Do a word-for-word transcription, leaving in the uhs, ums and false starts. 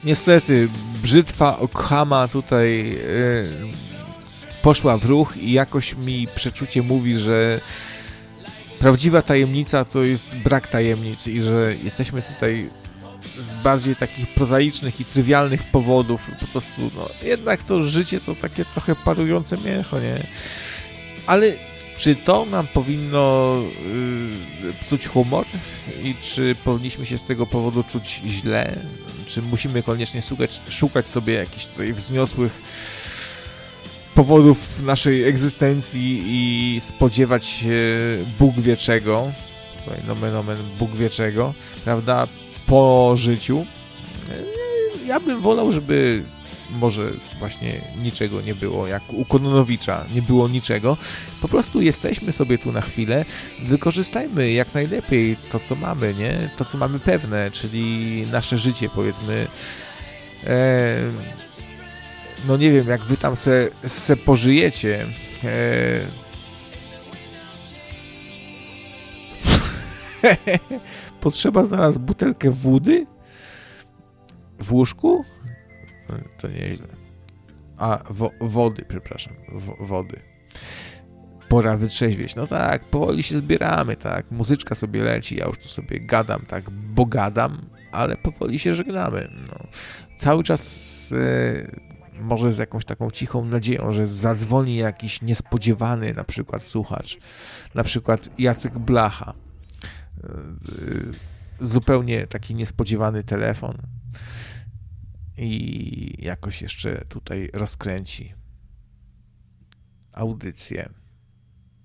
niestety brzytwa Okhama tutaj yy, poszła w ruch i jakoś mi przeczucie mówi, że prawdziwa tajemnica to jest brak tajemnic i że jesteśmy tutaj z bardziej takich prozaicznych i trywialnych powodów. Po prostu, no, jednak to życie to takie trochę parujące mięcho, nie? Ale czy to nam powinno yy, psuć humor? I czy powinniśmy się z tego powodu czuć źle? Czy musimy koniecznie szukać, szukać sobie jakichś tutaj wzniosłych powodów naszej egzystencji i spodziewać się Bóg wie czego? Tutaj nomen omen Bóg wie czego, prawda? Po życiu. Ja bym wolał, żeby może właśnie niczego nie było, jak u Kononowicza nie było niczego. Po prostu jesteśmy sobie tu na chwilę, wykorzystajmy jak najlepiej to, co mamy, nie? To, co mamy pewne, czyli nasze życie, powiedzmy. E, no nie wiem, jak wy tam se, se pożyjecie. E, Potrzeba znalazł butelkę wody w łóżku? To, to nieźle. A, wo, wody, przepraszam. W, wody. Pora wytrzeźwieć. No tak, powoli się zbieramy, tak. Muzyczka sobie leci, ja już tu sobie gadam, tak, bo gadam, ale powoli się żegnamy. No. Cały czas e, może z jakąś taką cichą nadzieją, że zadzwoni jakiś niespodziewany na przykład słuchacz. Na przykład Jacek Blacha. Zupełnie taki niespodziewany telefon i jakoś jeszcze tutaj rozkręci audycję.